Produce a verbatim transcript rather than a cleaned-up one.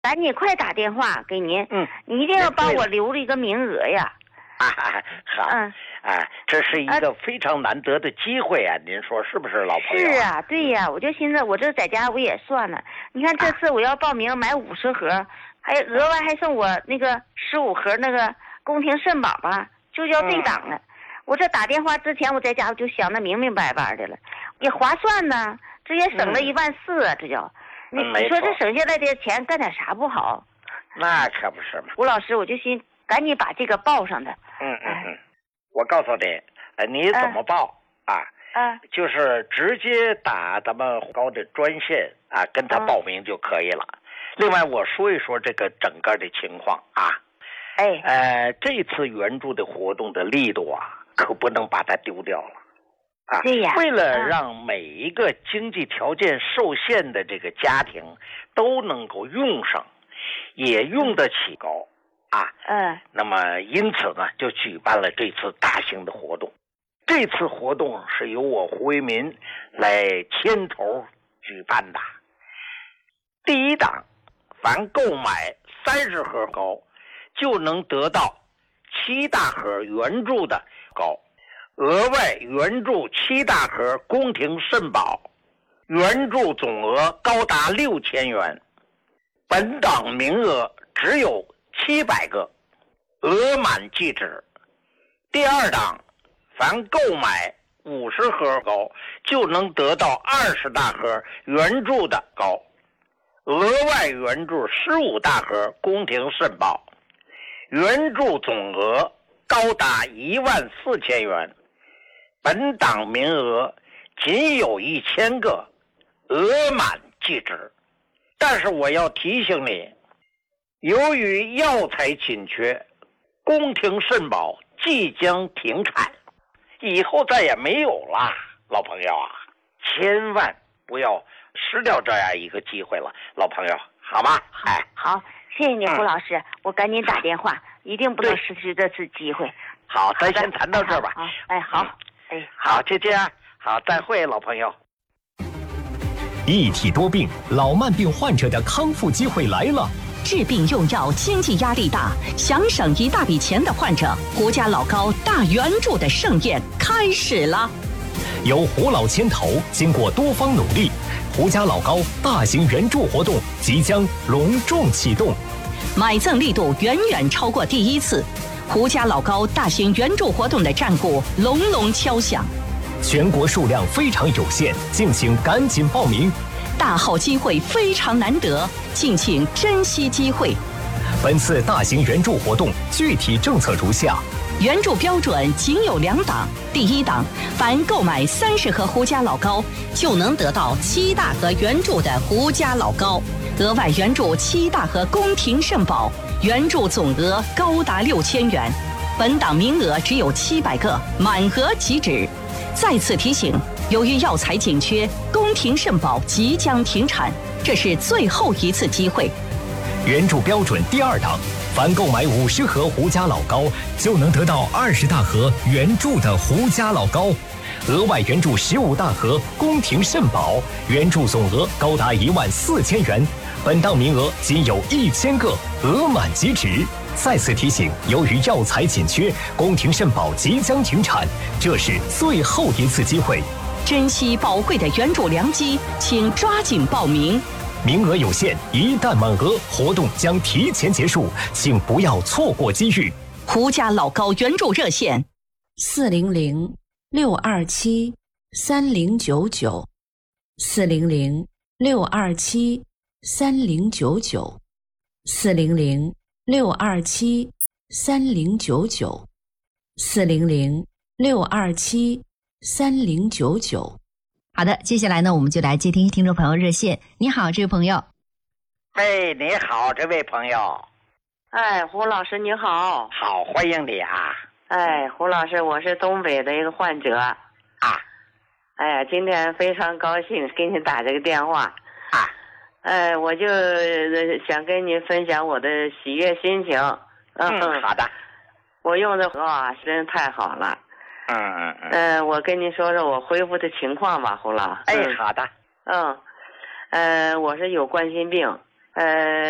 赶紧快打电话给您， 嗯， 你一定要帮我留了一个名额呀。 啊，好，嗯，啊，这是一个非常难得的机会啊，您说是不是，老朋友？ 是啊，对呀，我就寻思，我这在家我也算了。你看这次我要报名买五十盒，还额外还送我那个十五盒那个宫廷肾宝吧，就叫这档了。嗯、我这打电话之前，我在家我就想的明明白白的了，也划算呢，这也省了一万四啊，这叫。你你说这省下来的钱干点啥不好？ 那可不是嘛。 吴老师，我就寻赶紧把这个报上的。 嗯嗯嗯，我告诉你，呃，你怎么报、嗯、啊？ 嗯， 就是直接打咱们高的专线啊，跟他报名就可以了。嗯、另外，我说一说这个整个的情况啊。 哎， 呃，这次援助的活动的力度啊，可不能把它丢掉了。啊， 对呀， 为了让每一个经济条件受限的这个家庭都能够用上，也用得起高啊， 嗯， 那么因此呢，就举办了这次大型的活动。这次活动是由我胡为民来牵头举办的。第一档，凡购买三十盒膏，就能得到七大盒援助的膏。额外援助七大盒宫廷肾宝，援助总额高达六千元。本档名额只有七百个，额满即止。第二档，凡购买五十盒膏，就能得到二十大盒援助的膏，额外援助十五大盒宫廷肾宝，援助总额高达一万四千元。本档名额仅有一千个，额满即止。但是我要提醒你，由于药材紧缺，宫廷肾宝即将停产，以后再也没有了，老朋友啊，千万不要失掉这样一个机会了，老朋友，好吧？哎， 好，谢谢你，胡老师，嗯、我赶紧打电话，一定不能失去这次机会。 好，咱先谈到这儿吧。 哎，好。 嗯哎，好，就这样，好，再会，老朋友。 一体多病，老慢病患者的康复机会来了。 治病用药，经济压力大，想省一大笔钱的患者，胡家老高大援助的盛宴开始了。 由胡老牵头，经过多方努力，胡家老高大型援助活动即将隆重启动。 买赠力度远远超过第一次。胡家老高大型援助活动的战鼓隆隆敲响， 全国数量非常有限，敬请赶紧报名。 大好机会非常难得，敬请珍惜机会。 本次大型援助活动具体政策如下： 援助标准仅有两档，第一档，凡购买三十盒胡家老高，就能得到七大盒援助的胡家老高，额外援助七大盒宫廷肾宝。援助总额高达六千元，本档名额只有七百个，满额即止。再次提醒，由于药材紧缺，宫廷肾宝即将停产，这是最后一次机会。 援助标准第二档，凡购买五十盒胡家老高，就能得到二十大盒援助的胡家老高，额外援助十五大盒宫廷肾宝，援助总额高达一万四千元。本档名额仅有一千个，额满即止。再次提醒，由于药材紧缺，宫廷肾宝即将停产，这是最后一次机会。 珍惜宝贵的援助良机，请抓紧报名。 名额有限，一旦满额，活动将提前结束，请不要错过机遇。 胡家老高援助热线： 四零零六二七三零九九，四零零六二七三零九九，四零零六二七三零九九，四零零六二七三零九九。 好的，接下来呢，我们就来接听听众朋友热线。你好，这位朋友。 哎，你好，这位朋友。 哎，胡老师你好。 好，欢迎你啊。 哎，胡老师，我是东北的一个患者啊。哎呀，今天非常高兴给你打这个电话啊。 哎，我就想跟你分享我的喜悦心情。 嗯，嗯好的。 我用的啊，真太好了。 嗯嗯嗯。 呃，我跟你说说我恢复的情况吧，胡老。 哎，好的。 嗯，呃，我是有冠心病，呃。